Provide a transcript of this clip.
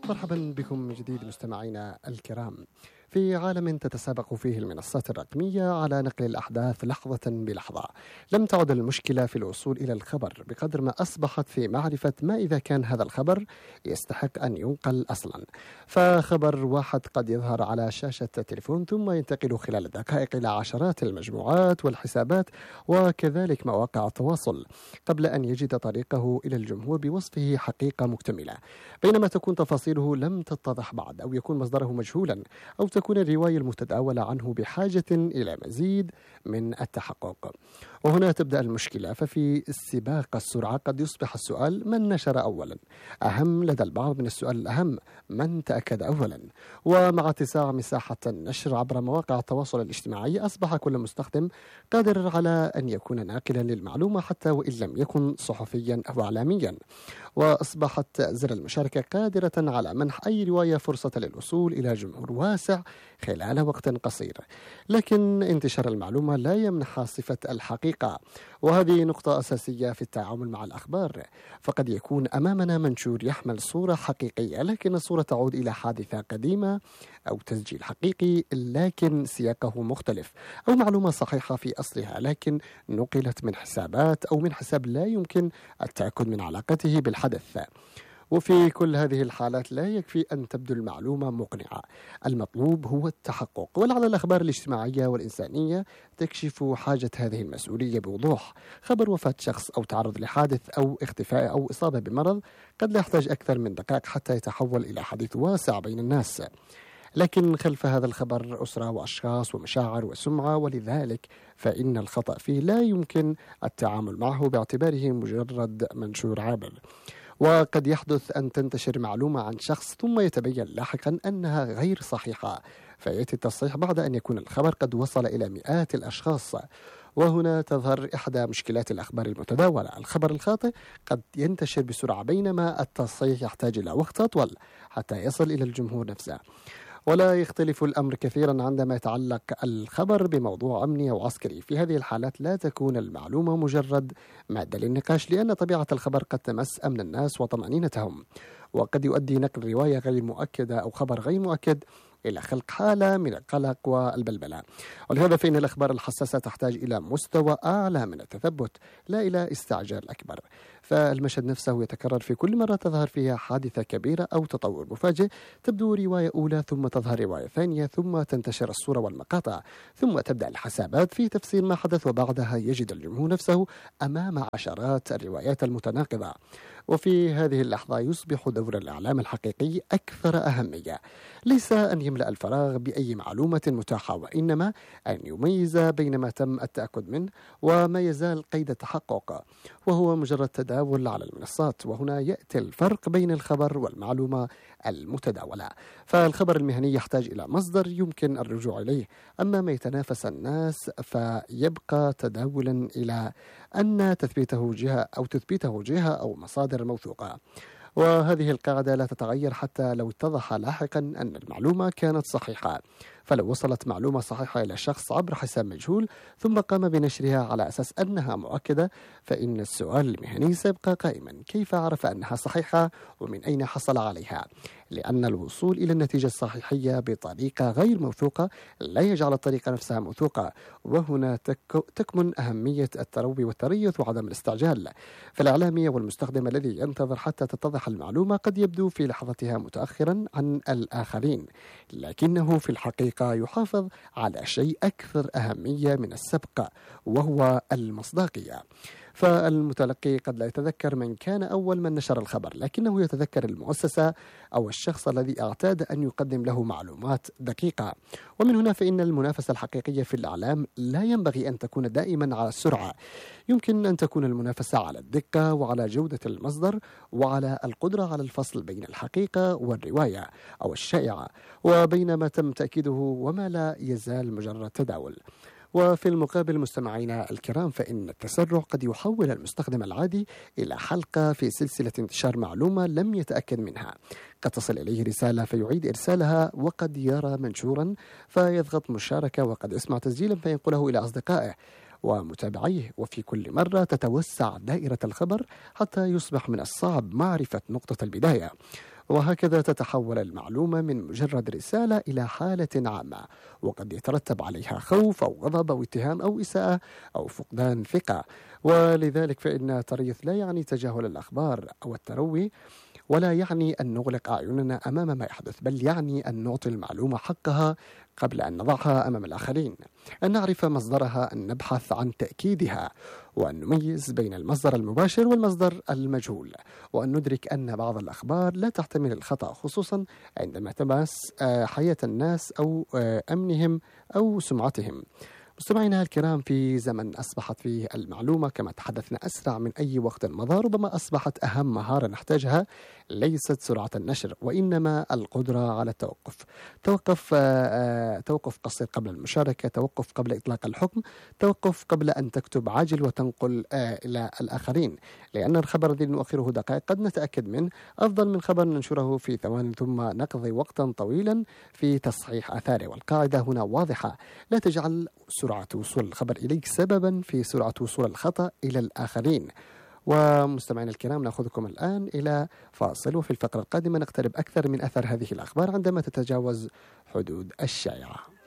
مرحبا بكم من جديد مستمعينا الكرام. في عالم تتسابق فيه المنصات الرقمية على نقل الأحداث لحظة بلحظة، لم تعد المشكلة في الوصول إلى الخبر بقدر ما أصبحت في معرفة ما إذا كان هذا الخبر يستحق أن ينقل أصلا. فخبر واحد قد يظهر على شاشة التليفون ثم ينتقل خلال دقائق إلى عشرات المجموعات والحسابات وكذلك مواقع التواصل قبل أن يجد طريقه إلى الجمهور بوصفه حقيقة مكتملة، بينما تكون تفاصيله لم تتضح بعد، أو يكون مصدره مجهولا، أو تكون الرواية المتداولة عنه بحاجة إلى مزيد من التحقق. وهنا تبدأ المشكلة، ففي سباق السرعة قد يصبح السؤال من نشر أولا أهم لدى البعض من السؤال الأهم من تأكد أولا. ومع اتساع مساحة النشر عبر مواقع التواصل الاجتماعي أصبح كل مستخدم قادر على أن يكون ناقلا للمعلومة حتى وإن لم يكن صحفيا أو إعلاميا، وأصبحت زر المشاركة قادرة على منح أي رواية فرصة للوصول إلى جمهور واسع خلال وقت قصير. لكن انتشار المعلومة لا يمنح صفة الحقيقة، وهذه نقطة أساسية في التعامل مع الأخبار. فقد يكون أمامنا منشور يحمل صورة حقيقية، لكن الصورة تعود إلى حادثة قديمة أو تسجيل حقيقي لكن سياقه مختلف، أو معلومة صحيحة في أصلها لكن نقلت من حسابات أو من حساب لا يمكن التأكد من علاقته بالحدث. وفي كل هذه الحالات لا يكفي أن تبدو المعلومة مقنعة، المطلوب هو التحقق. ولعل الأخبار الاجتماعية والإنسانية تكشف حاجة هذه المسؤولية بوضوح. خبر وفاة شخص أو تعرض لحادث أو اختفاء أو إصابة بمرض قد لا يحتاج أكثر من دقائق حتى يتحول إلى حديث واسع بين الناس، لكن خلف هذا الخبر أسرة وأشخاص ومشاعر وسمعة، ولذلك فإن الخطأ فيه لا يمكن التعامل معه باعتباره مجرد منشور عابر. وقد يحدث أن تنتشر معلومة عن شخص ثم يتبين لاحقا أنها غير صحيحة، فيأتي التصحيح بعد أن يكون الخبر قد وصل إلى مئات الأشخاص. وهنا تظهر إحدى مشكلات الأخبار المتداولة، الخبر الخاطئ قد ينتشر بسرعة بينما التصحيح يحتاج إلى وقت أطول حتى يصل إلى الجمهور نفسه. ولا يختلف الأمر كثيرا عندما يتعلق الخبر بموضوع أمني أو عسكري. في هذه الحالات لا تكون المعلومة مجرد مادة للنقاش، لأن طبيعة الخبر قد تمس أمن الناس وطمأنينتهم، وقد يؤدي نقل رواية غير مؤكدة أو خبر غير مؤكد إلى خلق حالة من القلق والبلبلة. ولهذا فإن الأخبار الحساسة تحتاج إلى مستوى أعلى من التثبت لا إلى استعجال أكبر. فالمشهد نفسه يتكرر في كل مرة تظهر فيها حادثة كبيرة أو تطور مفاجئ، تبدو رواية أولى ثم تظهر رواية ثانية ثم تنتشر الصورة والمقاطع ثم تبدأ الحسابات في تفسير ما حدث، وبعدها يجد الجمهور نفسه أمام عشرات الروايات المتناقضة. وفي هذه اللحظة يصبح دور الإعلام الحقيقي أكثر أهمية، ليس أن يملأ الفراغ بأي معلومة متاحة، وإنما أن يميز بين ما تم التأكد منه وما يزال قيد التحقق، وهو مجرد تداول على المنصات. وهنا يأتي الفرق بين الخبر والمعلومة المتداولة. فالخبر المهني يحتاج إلى مصدر يمكن الرجوع إليه، أما ما يتنافس الناس فيبقى تداولا إلى أن تثبيته جهة أو مصادر موثوقة. وهذه القاعدة لا تتغير حتى لو اتضح لاحقا أن المعلومة كانت صحيحة. فلو وصلت معلومة صحيحة إلى شخص عبر حساب مجهول ثم قام بنشرها على أساس أنها مؤكدة، فإن السؤال المهني سيبقى قائما: كيف عرف أنها صحيحة ومن أين حصل عليها؟ لأن الوصول إلى النتيجة الصحيحية بطريقة غير موثوقة لا يجعل الطريقة نفسها موثوقة. وهنا تكمن أهمية التروي والتريث وعدم الاستعجال. فالإعلامي والمستخدم الذي ينتظر حتى تتضح المعلومة قد يبدو في لحظتها متأخرا عن الآخرين، لكنه في الحقيقة يحافظ على شيء أكثر أهمية من السبق، وهو المصداقية. فالمتلقي قد لا يتذكر من كان أول من نشر الخبر، لكنه يتذكر المؤسسة أو الشخص الذي اعتاد أن يقدم له معلومات دقيقة. ومن هنا فإن المنافسة الحقيقية في الإعلام لا ينبغي أن تكون دائما على السرعة، يمكن أن تكون المنافسة على الدقة وعلى جودة المصدر وعلى القدرة على الفصل بين الحقيقة والرواية أو الشائعة، وبين ما تم تأكيده وما لا يزال مجرد تداول. وفي المقابل مستمعينا الكرام، فإن التسرع قد يحول المستخدم العادي إلى حلقة في سلسلة انتشار معلومة لم يتأكد منها. قد تصل إليه رسالة فيعيد إرسالها، وقد يرى منشورا فيضغط مشاركة، وقد يسمع تسجيلا فينقله إلى أصدقائه ومتابعيه. وفي كل مرة تتوسع دائرة الخبر حتى يصبح من الصعب معرفة نقطة البداية. وهكذا تتحول المعلومة من مجرد رسالة إلى حالة عامة، وقد يترتب عليها خوف أو غضب أو اتهام أو إساءة أو فقدان ثقة. ولذلك فإن التريث لا يعني تجاهل الأخبار أو التروي، ولا يعني أن نغلق أعيننا أمام ما يحدث، بل يعني أن نعطي المعلومة حقها قبل أن نضعها أمام الآخرين، أن نعرف مصدرها، أن نبحث عن تأكيدها، وأن نميز بين المصدر المباشر والمصدر المجهول، وأن ندرك أن بعض الأخبار لا تحتمل الخطأ، خصوصا عندما تمس حياة الناس أو أمنهم أو سمعتهم. مستمعينا الكرام، في زمن أصبحت فيه المعلومة كما تحدثنا أسرع من أي وقت مضى، ربما أصبحت أهم مهارة نحتاجها ليست سرعة النشر، وإنما القدرة على التوقف. توقف قصير قبل المشاركة، توقف قبل إطلاق الحكم، توقف قبل أن تكتب عاجل وتنقل إلى الآخرين، لأن الخبر الذي نؤخره دقائق قد نتأكد منه أفضل من خبر ننشره في ثوان ثم نقضي وقتا طويلا في تصحيح آثاره. والقاعدة هنا واضحة: لا تجعل سرعة وصول الخبر إليك سببا في سرعة وصول الخطأ إلى الآخرين. ومستمعينا الكرام، نأخذكم الآن إلى فاصل، وفي الفقرة القادمة نقترب أكثر من أثر هذه الأخبار عندما تتجاوز حدود الشائعة.